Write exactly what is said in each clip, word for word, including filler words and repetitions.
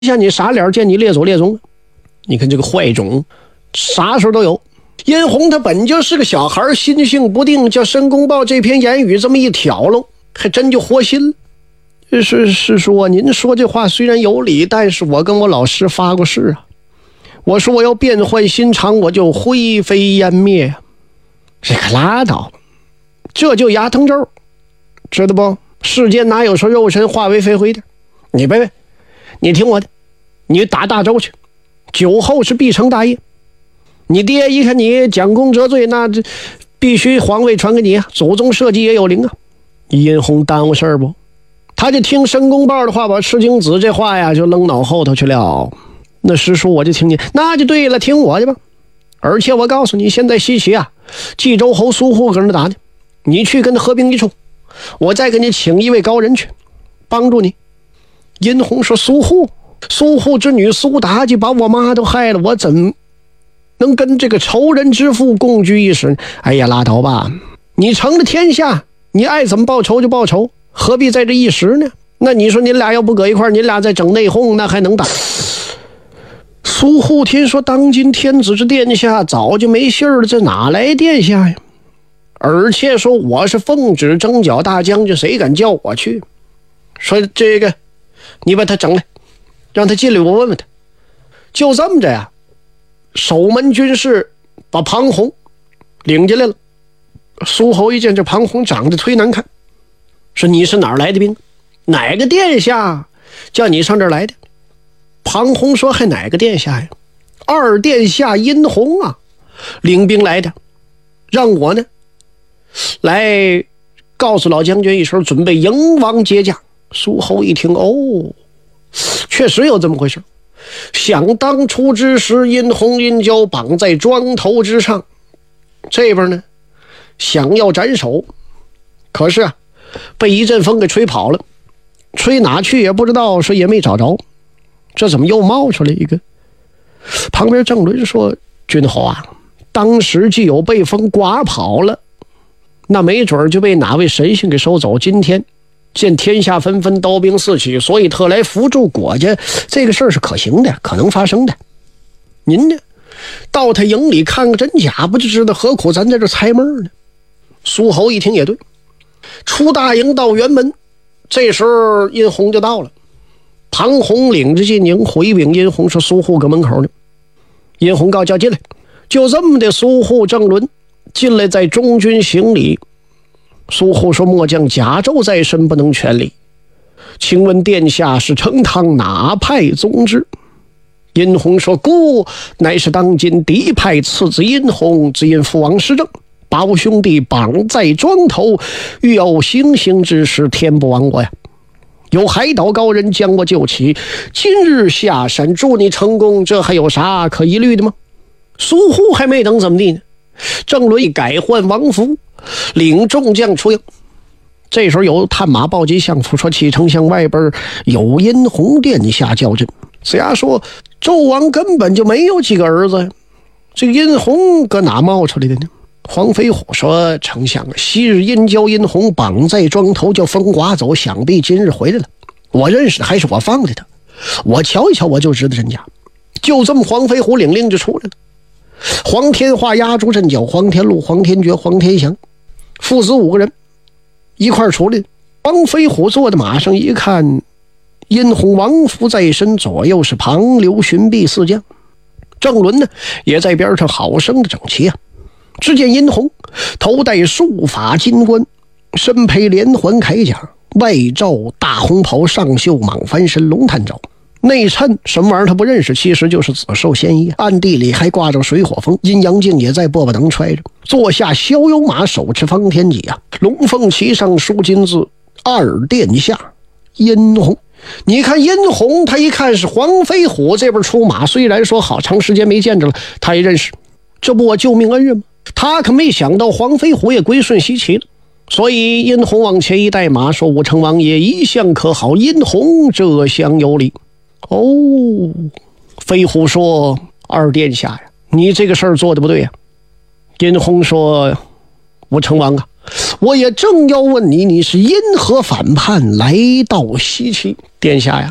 下你傻脸见你列祖列宗。你看这个坏种啥时候都有。殷红他本就是个小孩，心性不定，叫申公豹这篇言语这么一挑喽，还真就活心了。是是说，您说这话虽然有理，但是我跟我老师发过誓啊，我说我要变换心肠，我就灰飞烟灭啊。这可拉倒，这就牙疼咒，知道不？世间哪有说肉身化为飞灰的？你别别，你听我的，你打大周去，酒后是必成大业。你爹一看你将功折罪，那这必须皇位传给你啊，祖宗社稷也有灵啊。殷红耽误事儿不？他就听申公豹的话，把赤精子这话呀就扔脑后头去了。那师叔我就听见，那就对了，听我的吧。而且我告诉你，现在西岐啊，冀州侯苏护跟着打呢，你去跟他合兵一处，我再给你请一位高人去帮助你。殷红说：苏护，苏护之女苏妲己把我妈都害了，我怎能跟这个仇人之父共居一室？哎呀，拉倒吧！你成了天下，你爱怎么报仇就报仇，何必在这一时呢？那你说你俩要不搁一块儿，你俩在整内讧，那还能打？苏护听说当今天子之殿下早就没信儿了，这哪来殿下呀？而且说我是奉旨征剿大将军，谁敢叫我去？说这个你把他整来，让他进来，我问问他。就这么着呀，守门军士把庞红领进来了。苏侯一见这庞红长得忒难看，说你是哪儿来的兵？哪个殿下叫你上这儿来的？庞红说还哪个殿下呀？二殿下殷红啊，领兵来的，让我呢来告诉老将军一声，准备迎王接驾。苏侯一听，哦，确实有这么回事。想当初之时，殷红殷郊绑在庄头之上，这边呢想要斩首，可是啊被一阵风给吹跑了，吹哪去也不知道，说也没找着。这怎么又冒出来一个？旁边郑伦说：君侯啊，当时既有被风刮跑了，那没准就被哪位神仙给收走。今天见天下纷纷，刀兵四起，所以特来扶助国家，这个事儿是可行的，可能发生的。您呢到他营里看个真假不就知道，何苦咱在这猜闷呢？苏侯一听也对，出大营到辕门，这时候殷红就到了。庞红领着进营回禀殷红说：苏护搁门口呢。殷红告叫进来。就这么的，苏护郑伦进来，在中军行礼。苏护说：末将甲胄在身，不能全礼，请问殿下是成汤哪派宗之？殷红说：孤乃是当今嫡派次子殷红，只因父王失政，把我兄弟绑在庄头，欲有行刑之时，天不亡我呀。有海岛高人将我救起，今日下山，祝你成功，这还有啥可疑虑的吗？苏护还没等怎么地呢，郑伦改换王服，领众将出营。这时候有探马报急相府说，启丞相外边有殷红殿下叫阵。子牙说，纣王根本就没有几个儿子，这个殷红搁哪冒出来的呢？黄飞虎说，丞相，昔日殷郊殷红绑在庄头，叫风刮走，想必今日回来了。我认识的还是我放的他，我瞧一瞧我就知道真假。就这么黄飞虎领令就出来了。黄天化压住阵脚，黄天禄、黄天觉、黄天祥父子五个人一块出来。黄飞虎坐在马上一看，殷红王服在身，左右是庞刘荀跸四将。郑伦呢也在边上好生的整齐啊。只见殷红头戴束发金冠，身披连环铠甲，外罩大红袍，上绣蟒翻身龙探爪，内衬什么玩意儿他不认识，其实就是紫绶仙衣，暗地里还挂着水火风，阴阳镜也在饽饽囊揣着。坐下逍遥马，手持方天戟啊，龙凤旗上书金字二殿下殷红。你看殷红，他一看是黄飞虎这边出马，虽然说好长时间没见着了，他也认识，这不我救命恩人吗？他可没想到黄飞虎也归顺西岐了，所以殷红往前一带马，说：武成王爷一向可好，殷红这厢有礼。哦，飞虎说：二殿下呀，你这个事儿做的不对呀。殷红说：武成王啊，我也正要问你，你是因何反叛来到西岐？殿下呀，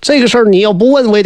这个事儿你要不问魏